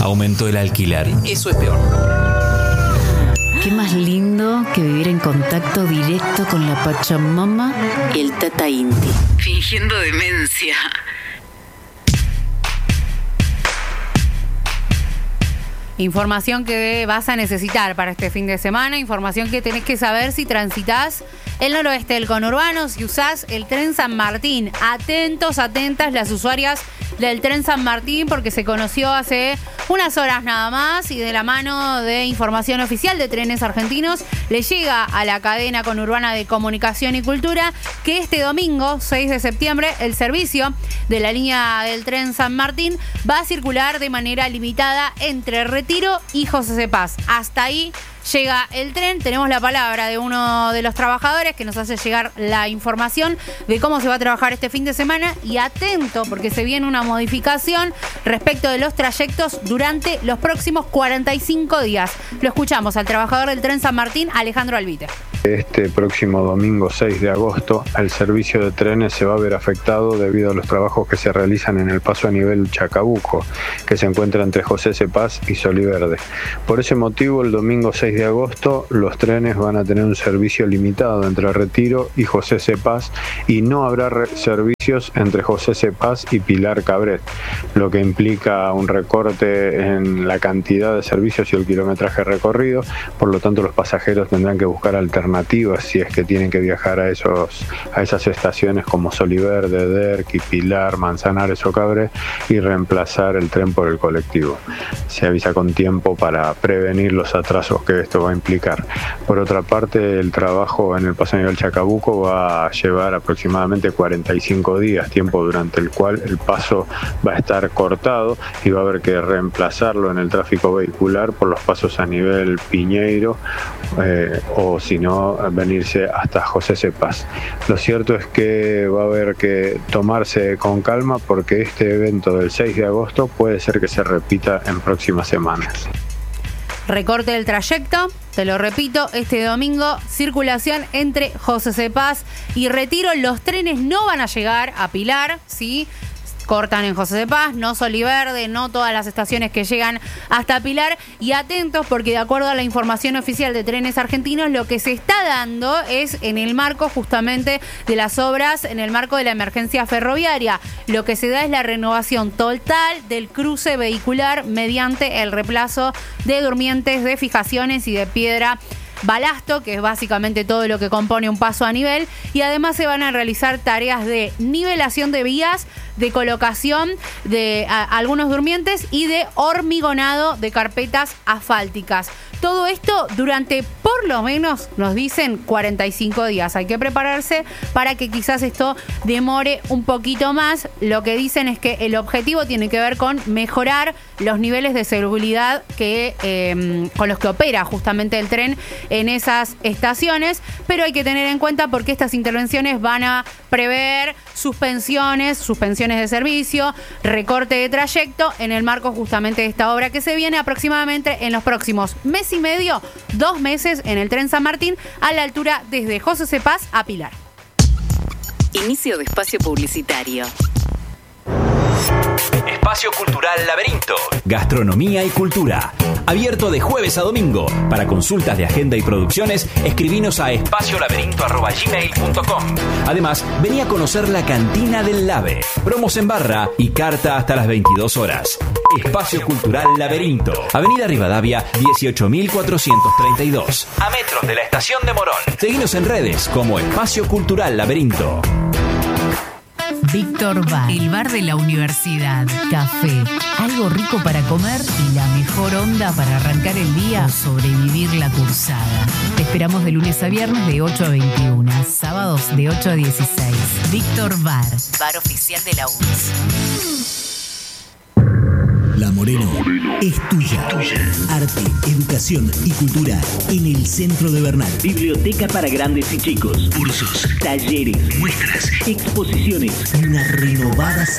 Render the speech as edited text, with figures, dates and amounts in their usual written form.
aumentó el alquiler. Eso es peor. Qué más lindo que vivir en contacto directo con la Pachamama y el Tata Inti. Fingiendo demencia. Información que vas a necesitar para este fin de semana, información que tenés que saber si transitas el noroeste del conurbano, si usás el tren San Martín. Atentos, atentas las usuarias del tren San Martín, porque se conoció hace unas horas nada más y de la mano de información oficial de Trenes Argentinos le llega a la cadena conurbana de comunicación y cultura que este domingo 6 de septiembre el servicio de la línea del tren San Martín va a circular de manera limitada entre Retiro y José C. Paz. Hasta ahí llega el tren. Tenemos la palabra de uno de los trabajadores que nos hace llegar la información de cómo se va a trabajar este fin de semana, y atento porque se viene una modificación respecto de los trayectos durante los próximos 45 días. Lo escuchamos al trabajador del tren San Martín, Alejandro Albite. Este próximo domingo 6 de agosto el servicio de trenes se va a ver afectado debido a los trabajos que se realizan en el paso a nivel Chacabuco, que se encuentra entre José C. Paz y Soliverde. Por ese motivo, el domingo 6 de agosto los trenes van a tener un servicio limitado entre Retiro y José C. Paz, y no habrá servicios entre José C. Paz y Pilar Cabret, lo que implica un recorte en la cantidad de servicios y el kilometraje recorrido. Por lo tanto, los pasajeros tendrán que buscar alternativas si es que tienen que viajar a esas estaciones como Soliverde, Derqui, Pilar, Manzanares o Cabret, y reemplazar el tren por el colectivo. Se avisa con tiempo para prevenir los atrasos que esto va a implicar. Por otra parte, el trabajo en el paso a nivel Chacabuco va a llevar aproximadamente 45 días, tiempo durante el cual el paso va a estar cortado y va a haber que reemplazarlo en el tráfico vehicular por los pasos a nivel Piñeiro, o si no, venirse hasta José C. Paz. Lo cierto es que va a haber que tomarse con calma, porque este evento del 6 de agosto puede ser que se repita en próximas semanas. Recorte del trayecto, te lo repito, este domingo, circulación entre José C. Paz y Retiro. Los trenes no van a llegar a Pilar, ¿sí? Cortan en José C. Paz, no Soliverde, no todas las estaciones que llegan hasta Pilar. Y atentos, porque de acuerdo a la información oficial de Trenes Argentinos, lo que se está dando es en el marco justamente de las obras, en el marco de la emergencia ferroviaria. Lo que se da es la renovación total del cruce vehicular mediante el reemplazo de durmientes, de fijaciones y de piedra balasto, que es básicamente todo lo que compone un paso a nivel, y además se van a realizar tareas de nivelación de vías, de colocación de algunos durmientes y de hormigonado de carpetas asfálticas. Todo esto durante por lo menos, nos dicen, 45 días. Hay que prepararse para que quizás esto demore un poquito más. Lo que dicen es que el objetivo tiene que ver con mejorar los niveles de seguridad con los que opera justamente el tren en esas estaciones, pero hay que tener en cuenta porque estas intervenciones van a prever suspensiones de servicio, recorte de trayecto en el marco justamente de esta obra que se viene aproximadamente en los próximos mes y medio, 2 meses en el tren San Martín, a la altura desde José C. Paz a Pilar. Inicio de espacio publicitario. Espacio Cultural Laberinto. Gastronomía y cultura. Abierto de jueves a domingo. Para consultas de agenda y producciones, escribinos a espaciolaberinto@gmail.com. Además, vení a conocer la cantina del Lave. Promos en barra y carta hasta las 22 horas. Espacio Cultural Laberinto. Avenida Rivadavia, 18.432. A metros de la estación de Morón. Seguinos en redes como Espacio Cultural Laberinto. Víctor Bar, el bar de la universidad. Café, algo rico para comer y la mejor onda para arrancar el día o sobrevivir la cursada. Te esperamos de lunes a viernes de 8 a 21, sábados de 8 a 16. Víctor Bar, bar oficial de la UNS. La Moreno es tuya. Arte, educación y cultura en el centro de Bernal. Biblioteca para grandes y chicos. Cursos, talleres, muestras, exposiciones y una renovada sala